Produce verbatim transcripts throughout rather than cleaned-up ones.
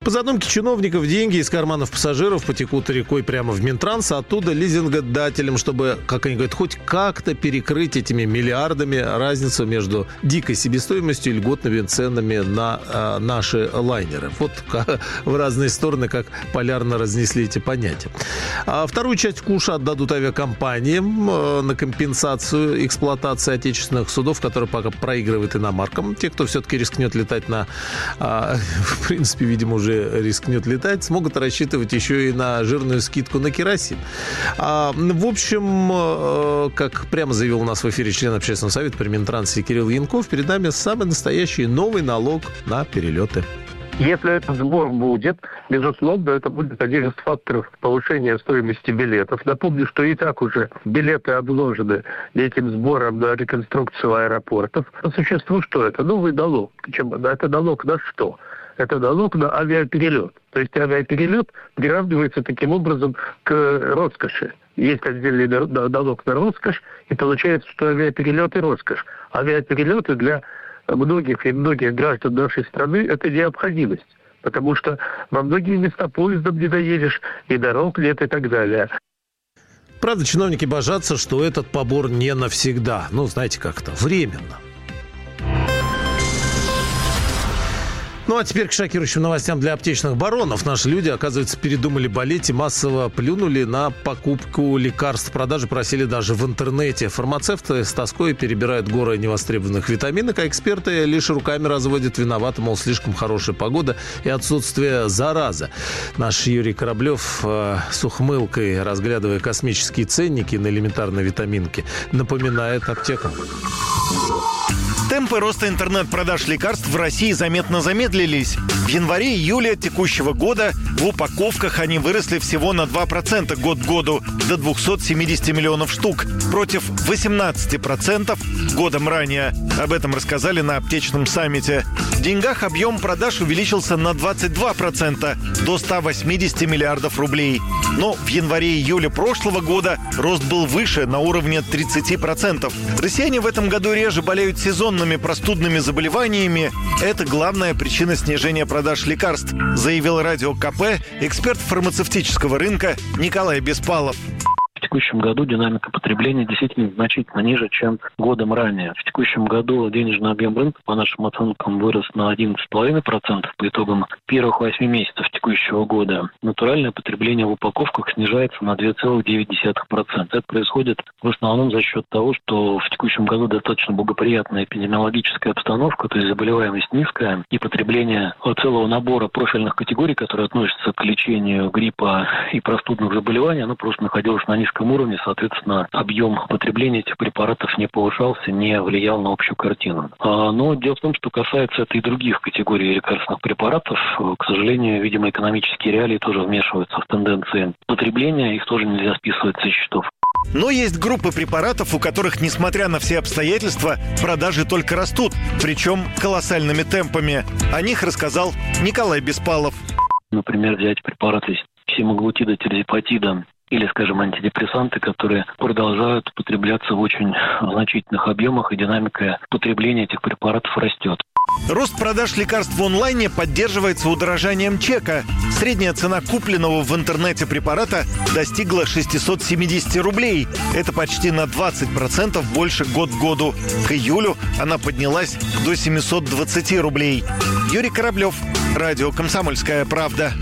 По задумке чиновников, деньги из карманов пассажиров потекут рекой прямо в Минтранс, а оттуда лизингодателям, чтобы, как они говорят, хоть как-то перекрыть этими миллиардами разницу между дикой себестоимостью и льготными ценами на э, наши лайнеры. Вот как, в разные стороны, как полярно разнесли эти понятия. А вторую часть куша отдадут авиакомпаниям э, на компенсацию эксплуатации отечественных судов, которые пока проигрывают иномаркам. Те, кто все-таки рискнет летать на, э, в принципе, видимо, уже рискнет летать, смогут рассчитывать еще и на жирную скидку на керосин. А, в общем, как прямо заявил у нас в эфире член общественного совета при Минтрансе Кирилл Янков, перед нами самый настоящий новый налог на перелеты. Если этот сбор будет, безусловно, это будет один из факторов повышения стоимости билетов. Напомню, что и так уже билеты обложены этим сбором на реконструкцию аэропортов. По существу что это? Новый налог. Причем это налог на что? Это налог на авиаперелет. То есть авиаперелет приравнивается таким образом к роскоши. Есть отдельный налог на роскошь, и получается, что авиаперелет и роскошь. Авиаперелеты для многих и многих граждан нашей страны – это необходимость. Потому что во многие места поездом не доедешь, и дорог нет, и так далее. Правда, чиновники божатся, что этот побор не навсегда. Ну, знаете, как-то временно. Ну, а теперь к шокирующим новостям для аптечных баронов. Наши люди, оказывается, передумали болеть и массово плюнули на покупку лекарств. Продажи просили даже в интернете. Фармацевты с тоской перебирают горы невостребованных витаминок, а эксперты лишь руками разводят, виноваты, мол, слишком хорошая погода и отсутствие заразы. Наш Юрий Кораблев э, с ухмылкой, разглядывая космические ценники на элементарные витаминки, напоминает аптекам. Темпы роста интернет-продаж лекарств в России заметно замедлились. В январе-июле текущего года в упаковках они выросли всего на два процента год к году, до двухсот семидесяти миллионов штук, против восемнадцати процентов годом ранее. Об этом рассказали на аптечном саммите. В деньгах объем продаж увеличился на двадцать два процента, до ста восьмидесяти миллиардов рублей. Но в январе-июле прошлого года рост был выше, на уровне тридцати процентов. Россияне в этом году реже болеют сезонными простудными заболеваниями. Это главная причина снижения продаж лекарств, заявил радио КП эксперт фармацевтического рынка Николай Беспалов. В текущем году динамика потребления действительно значительно ниже, чем годом ранее. В текущем году денежный объем рынка, по нашим оценкам, вырос на одиннадцать целых пять десятых процента по итогам первых восьми месяцев текущего года. Натуральное потребление в упаковках снижается на два целых девять десятых процента. Это происходит в основном за счет того, что в текущем году достаточно благоприятная эпидемиологическая обстановка, то есть заболеваемость низкая, и потребление целого набора профильных категорий, которые относятся к лечению гриппа и простудных заболеваний, оно просто находилось на низком уровне, соответственно, объем потребления этих препаратов не повышался, не влиял на общую картину. Но дело в том, что касается это и других категорий лекарственных препаратов. К сожалению, видимо, экономические реалии тоже вмешиваются в тенденции потребления, их тоже нельзя списывать со счетов. Но есть группы препаратов, у которых, несмотря на все обстоятельства, продажи только растут, причем колоссальными темпами. О них рассказал Николай Беспалов. Например, взять препараты семаглутида, тирзепатида, или, скажем, антидепрессанты, которые продолжают потребляться в очень значительных объемах, и динамика потребления этих препаратов растет. Рост продаж лекарств в онлайне поддерживается удорожанием чека. Средняя цена купленного в интернете препарата достигла шестисот семидесяти рублей. Это почти на двадцать процентов больше год к году. К июлю она поднялась до семисот двадцати рублей. Юрий Кораблев, радио «Комсомольская правда».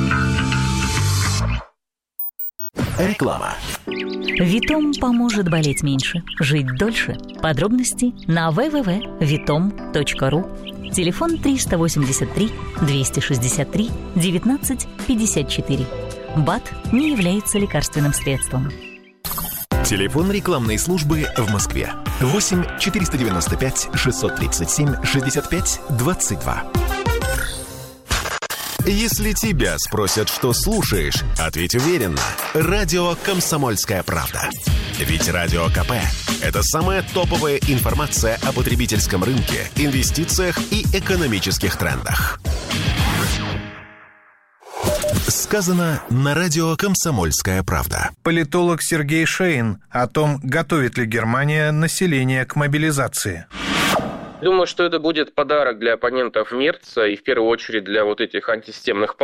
Реклама. Витом поможет болеть меньше, жить дольше. Подробности на дабл ю дабл ю дабл ю точка витом точка ру. Телефон триста восемьдесят три двести шестьдесят три девятнадцать пятьдесят четыре. БАД не является лекарственным средством. Телефон рекламной службы в Москве. восемь четыреста девяносто пять шестьсот тридцать семь шестьдесят пять двадцать два. Если тебя спросят, что слушаешь, ответь уверенно. Радио «Комсомольская правда». Ведь Радио КП – это самая топовая информация о потребительском рынке, инвестициях и экономических трендах. Сказано на радио «Комсомольская правда». Политолог Сергей Шейн о том, готовит ли Германия население к мобилизации. Думаю, что это будет подарок для оппонентов Мерца и в первую очередь для вот этих антисистемных партий.